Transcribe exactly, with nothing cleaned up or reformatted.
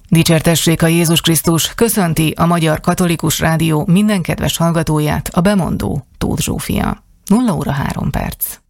Dicsértessék a Jézus Krisztus, köszönti a Magyar Katolikus Rádió minden kedves hallgatóját a bemondó Tóth Zsófia. nulla óra három perc.